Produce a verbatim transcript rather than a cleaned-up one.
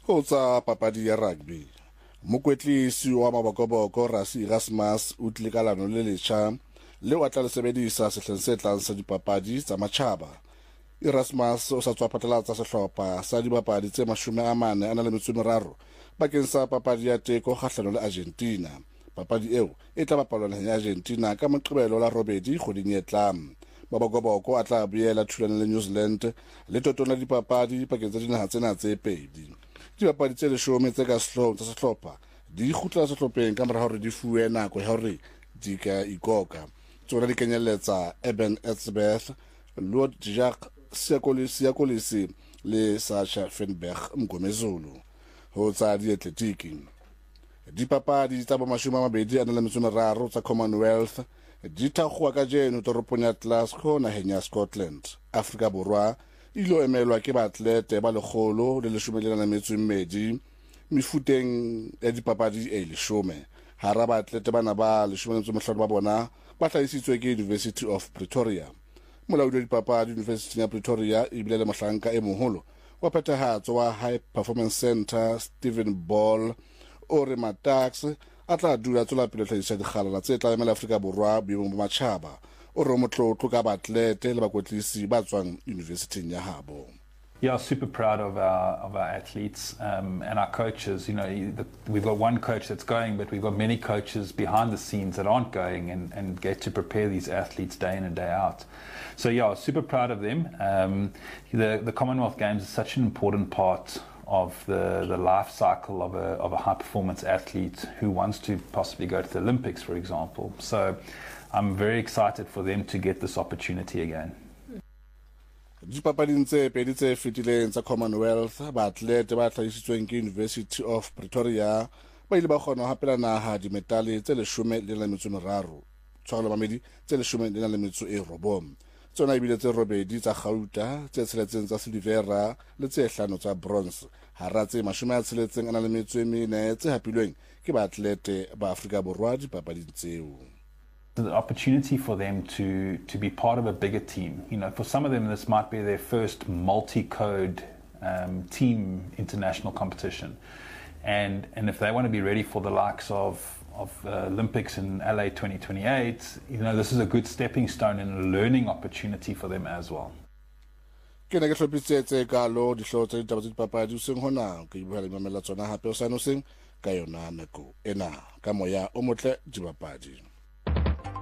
Ho tsa papadi ya rugby. Mokwetlisi wa Mabokoboko Rassie Erasmus o tlile ka lano le letjha leo a tla le sebedisa sehleng se tlang sa dipapadi tsa matjhaba. Erasmus o sa tswa phatlalatsa sehlopha sa dibapadi tse mashome a mane a na le metso e meraro bakeng sa papadi ya teko kgahlano le Argentina. Papadi eo e tla bapalwa naheng ya Argentina ka Moqebelo la robedi kgweding e tlang. Mabokoboko a tla boela thulana le New Zealand le totona dipapadi pakeng tsa dinaha tsena tse pedi. Dipapadi tse leshome tse ka sehloohong tsa sehlopha di kgutla sehlopheng ka mora hore di fuwe nako ya hore di ka ikoka. Tsona di kenyelletsa Eben Etzebeth, Lord Jacques Siyakolisi le Sasha Fenberg Mgomezulu. Ho tsa diatletiki, dipapadi tsa bomashome a mabedi a na le metso e meraro tsa Commonwealth di thakgoa ka jeno toropong ya Glasgow naheng ya Scotland. Afrika Borwa ilo emelwa ke baatlete ba lekgolo le leshome le na le metso e mmedi mefuteng ya dipapadi e leshome. Hara baatlete bana ba leshome le metso e mehlano ba bona ba hlahisitswe ke University of Pretoria. Molaodi wa dipapadi University ya Pretoria e bile le mohlanka e moholo wa phethahatso wa High Performance Centre Stephen Ball o re Matax a tla dula tswela pele tlhahiso ya dikgalala tse tla emela Afrika Borwa boemong ba matjhaba. O re motlotlo ka baatlete le bakwetlisi ba tswang university ya habo. Yeah, super proud of our of our athletes um, and our coaches. You know, the, we've got one coach that's going, but we've got many coaches behind the scenes that aren't going and, and get to prepare these athletes day in and day out. So yeah, super proud of them. Um, the the Commonwealth Games is such an important part of the the life cycle of a of a high performance athlete who wants to possibly go to the Olympics, for example. So I'm very excited for them to get this opportunity again. Dipapading tse pedi tse fetileng tsa Commonwealth baatlete ba hlahisitsweng ke University of Pretoria ba ile ba kgona ho hapela naha dimetale tse leshome le na le metso e meraro, tshwaro mamedi tse leshome le na le metso e robong. Tsona e bile tse robedi tsa gauta, tse tsheletseng tsa silivera le tse hlano tsa bronze. Hara tse mashome a tsheletseng a na le metso e mene tse hapilweng ke baatlete ba Afrika Borwa dipapading tseo. The opportunity for them to to be part of a bigger team. You know, for some of them this might be their first multi-code um, team international competition, and and if they want to be ready for the likes of of uh, Olympics in L A twenty twenty-eight, you know, this is a good stepping stone and a learning opportunity for them as well. Ke ne ke hlopitse tse kalo di hlo tse ditaba tse dipapadi o seng hona ke buela le mamela tsona hape o sa no seng ka yona nako ena ka moya o motle dibapadi.